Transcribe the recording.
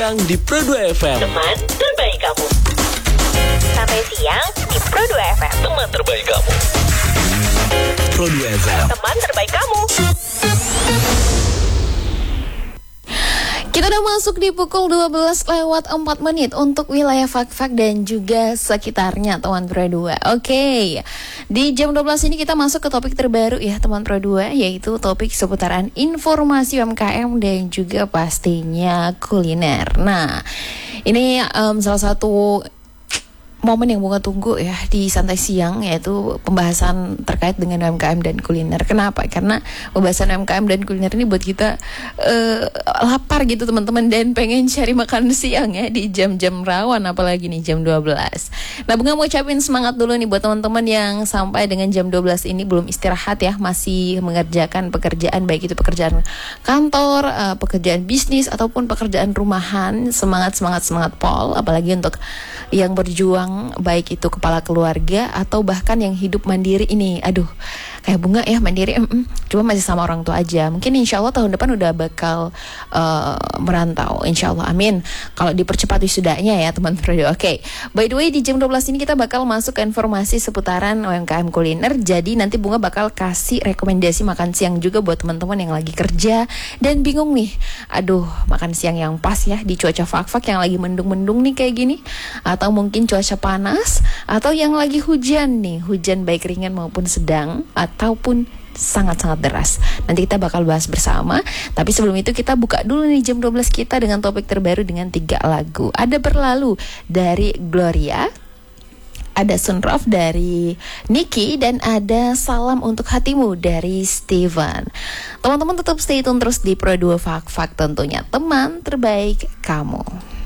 siang di Pro 2 FM. Teman terbaik kamu. Sampai siang di Pro 2 FM. Teman terbaik kamu. Pro 2 FM. Teman terbaik kamu. Kita udah masuk di pukul 12:04 untuk wilayah Fak-Fak dan juga sekitarnya teman Pro 2. Oke, di jam 12 ini kita masuk ke topik terbaru ya teman Pro 2, yaitu topik seputaran informasi UMKM dan juga pastinya kuliner. Nah, ini salah satu momen yang bunga tunggu ya di santai siang, yaitu pembahasan terkait dengan UMKM dan kuliner. Kenapa? Karena pembahasan UMKM dan kuliner ini buat kita lapar gitu teman-teman, dan pengen cari makan siang ya di jam-jam rawan, apalagi nih jam 12. Nah, Bunga mau ucapin semangat dulu nih buat teman-teman yang sampai dengan jam 12 ini belum istirahat ya, masih mengerjakan pekerjaan, baik itu pekerjaan kantor, pekerjaan bisnis ataupun pekerjaan rumahan. Semangat Pol, apalagi untuk yang berjuang, baik itu kepala keluarga atau bahkan yang hidup mandiri ini. Aduh, kayak Bunga ya mandiri, cuma masih sama orang tua aja. Mungkin insya Allah tahun depan udah bakal merantau, insya Allah, amin. Kalau dipercepat wisudanya ya teman-teman. Oke, by the way di jam 12 ini kita bakal masuk ke informasi seputaran UMKM kuliner. Jadi nanti Bunga bakal kasih rekomendasi makan siang juga buat teman-teman yang lagi kerja dan bingung nih, aduh makan siang yang pas ya di cuaca Fak-Fak yang lagi mendung-mendung nih kayak gini, atau mungkin cuaca panas, atau yang lagi hujan nih, hujan baik ringan maupun sedang ataupun sangat-sangat deras. Nanti kita bakal bahas bersama. Tapi sebelum itu kita buka dulu nih jam 12 kita dengan topik terbaru dengan 3 lagu. Ada Berlalu dari Gloria, ada Sunroof dari Niki, dan ada Salam Untuk Hatimu dari Steven. Teman-teman tetap stay tune terus di Pro 2 Fak-Fak tentunya, teman terbaik kamu.